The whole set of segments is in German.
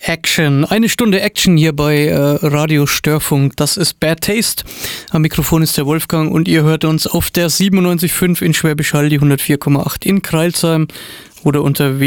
Action. Eine Stunde Action hier bei Radio Störfunk. Das ist Bad Taste. Am Mikrofon ist der Wolfgang und ihr hört uns auf der 97.5 in Schwäbisch Hall, die 104,8 in Crailsheim oder unter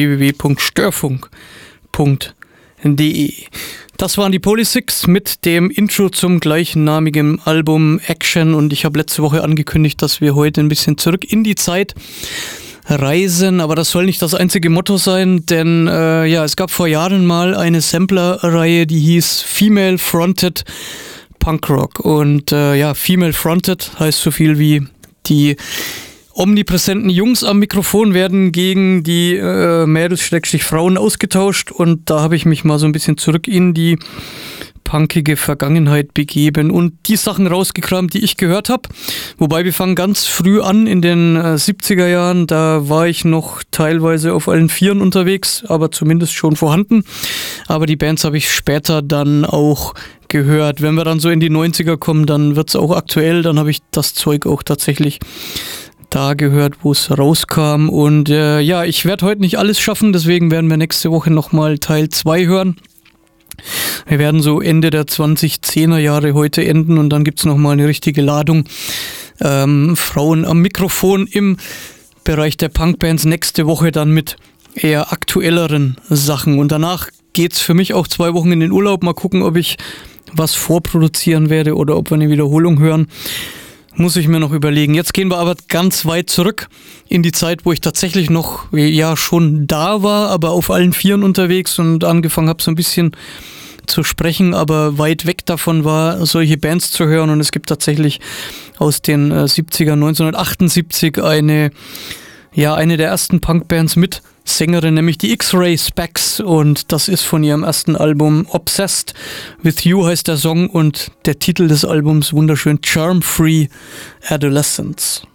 www.störfunk.de. Das waren die Polysix mit dem Intro zum gleichnamigen Album Action und ich habe letzte Woche angekündigt, dass wir heute ein bisschen zurück in die Zeit reisen, aber das soll nicht das einzige Motto sein, denn es gab vor Jahren mal eine Sampler-Reihe, die hieß Female Fronted Punk Rock und Female Fronted heißt so viel wie die omnipräsenten Jungs am Mikrofon werden gegen die Mädels-Frauen ausgetauscht und da habe ich mich mal so ein bisschen zurück in die punkige Vergangenheit begeben und die Sachen rausgekramt, die ich gehört habe. Wobei wir fangen ganz früh an in den 70er Jahren, da war ich noch teilweise auf allen Vieren unterwegs, aber zumindest schon vorhanden. Aber die Bands habe ich später dann auch gehört. Wenn wir dann so in die 90er kommen, dann wird es auch aktuell, dann habe ich das Zeug auch tatsächlich da gehört, wo es rauskam. Und ich werde heute nicht alles schaffen, deswegen werden wir nächste Woche nochmal Teil 2 hören. Wir werden so Ende der 2010er Jahre heute enden und dann gibt es nochmal eine richtige Ladung Frauen am Mikrofon im Bereich der Punkbands. Nächste Woche dann mit eher aktuelleren Sachen. Und danach geht es für mich auch 2 Wochen in den Urlaub. Mal gucken, ob ich was vorproduzieren werde oder ob wir eine Wiederholung hören. Muss ich mir noch überlegen. Jetzt gehen wir aber ganz weit zurück in die Zeit, wo ich tatsächlich noch schon da war, aber auf allen Vieren unterwegs und angefangen habe so ein bisschen zu sprechen, aber weit weg davon war, solche Bands zu hören. Und es gibt tatsächlich aus den 70er, 1978 eine der ersten Punkbands mit Sängerin, nämlich die X-Ray Specs und das ist von ihrem ersten Album Obsessed With You heißt der Song und der Titel des Albums wunderschön Charm Free Adolescence.